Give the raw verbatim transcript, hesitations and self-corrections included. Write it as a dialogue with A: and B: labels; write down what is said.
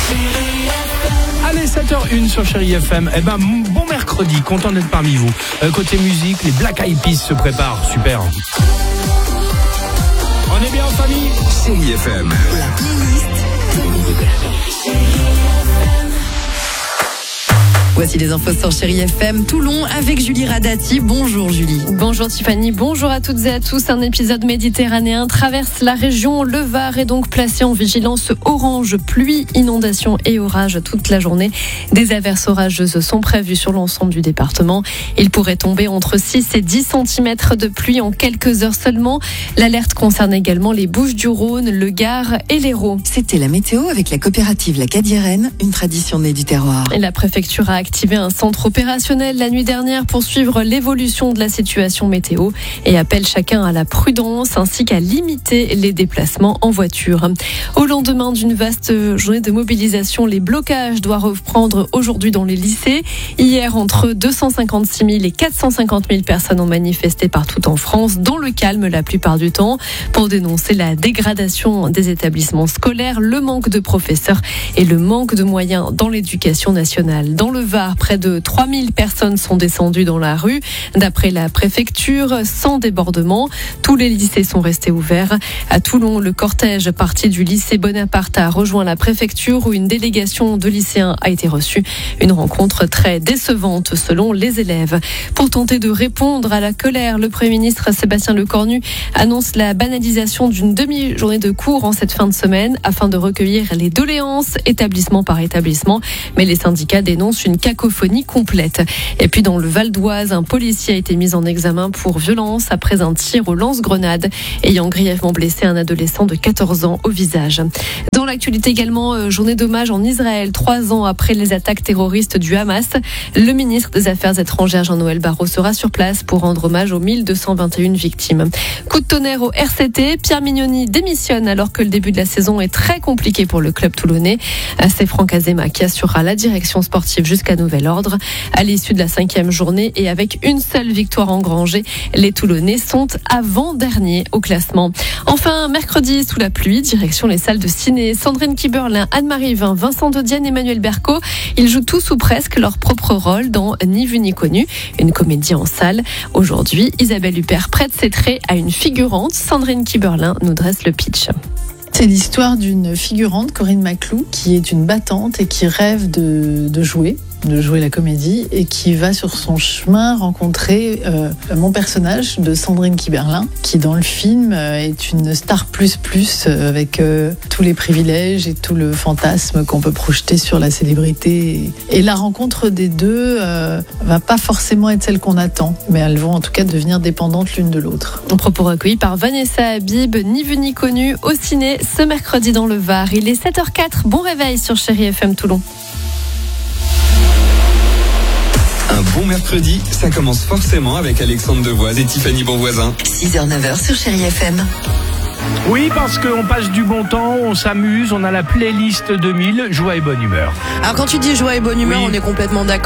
A: Allez, sept heures une sur Chérie F M. Eh ben, bon mercredi, content d'être parmi vous. Euh, côté musique, les Black Eyed Peas se préparent. Super. On est bien en famille.
B: Chérie F M. La playlist.
C: Voici les infos sur Chérie F M Toulon avec Julie Radati. Bonjour Julie.
D: Bonjour Tiffany, bonjour à toutes et à tous. Un épisode méditerranéen traverse la région. Le Var est donc placé en vigilance orange, pluie, inondation et orage toute la journée. Des averses orageuses sont prévues sur l'ensemble du département. Il pourrait tomber entre six et dix centimètres de pluie en quelques heures seulement. L'alerte concerne également les Bouches-du-Rhône, le Gard et l'Hérault.
C: C'était la météo avec la coopérative La Cadiérenne, une tradition née du terroir.
D: Et la préfecture a activé un centre opérationnel la nuit dernière pour suivre l'évolution de la situation météo et appelle chacun à la prudence ainsi qu'à limiter les déplacements en voiture. Au lendemain d'une vaste journée de mobilisation, les blocages doivent reprendre aujourd'hui dans les lycées. Hier, entre deux cent cinquante-six mille et quatre cent cinquante mille personnes ont manifesté partout en France, dans le calme la plupart du temps, pour dénoncer la dégradation des établissements scolaires, le manque de professeurs et le manque de moyens dans l'éducation nationale. Dans le Var, près de trois mille personnes sont descendues dans la rue. D'après la préfecture, sans débordement, tous les lycées sont restés ouverts. À Toulon, le cortège parti du lycée Bonaparte a rejoint la préfecture où une délégation de lycéens a été reçue. Une rencontre très décevante selon les élèves. Pour tenter de répondre à la colère, le Premier ministre Sébastien Lecornu annonce la banalisation d'une demi-journée de cours en cette fin de semaine afin de recueillir les doléances établissement par établissement. Mais les syndicats dénoncent une cacophonie complète. Et puis dans le Val d'Oise, un policier a été mis en examen pour violence après un tir au lance-grenade ayant grièvement blessé un adolescent de quatorze ans au visage. Dans l'actualité également, journée d'hommage en Israël, trois ans après les attaques terroristes du Hamas. Le ministre des Affaires étrangères Jean-Noël Barrot sera sur place pour rendre hommage aux mille deux cent vingt et une victimes. Coup de tonnerre au R C T, Pierre Mignoni démissionne alors que le début de la saison est très compliqué pour le club toulonnais. C'est Franck Azema qui assurera la direction sportive jusqu'à nouvel ordre. À l'issue de la cinquième journée et avec une seule victoire engrangée, les Toulonnais sont avant-derniers au classement. Enfin, mercredi, sous la pluie, direction les salles de ciné. Sandrine Kiberlin, Anne-Marie Vin, Vincent Dodienne, Emmanuel Berco, ils jouent tous ou presque leur propre rôle dans Ni vu ni connu, une comédie en salle. Aujourd'hui, Isabelle Huppert prête ses traits à une figurante. Sandrine Kiberlin nous dresse le pitch.
E: C'est l'histoire d'une figurante, Corinne Maclou, qui est une battante et qui rêve de, de jouer. de jouer la comédie et qui va sur son chemin rencontrer euh, mon personnage de Sandrine Kiberlin qui dans le film euh, est une star plus plus euh, avec euh, tous les privilèges et tout le fantasme qu'on peut projeter sur la célébrité et, et la rencontre des deux euh, va pas forcément être celle qu'on attend mais elles vont en tout cas devenir dépendantes l'une de l'autre.
D: Un propos recueilli par Vanessa Habib, Ni vu ni connu au ciné ce mercredi dans le Var. Il est sept heures quatre, bon réveil sur Chérie F M Toulon.
B: Un bon mercredi, ça commence forcément avec Alexandre Devoise et Tiffany Bonvoisin.
C: six heures neuf heures sur Chérie F M.
A: Oui, parce qu'on passe du bon temps, on s'amuse, on a la playlist deux mille, joie et bonne humeur.
F: Alors quand tu dis joie et bonne humeur,
A: Oui.
F: on est complètement d'accord.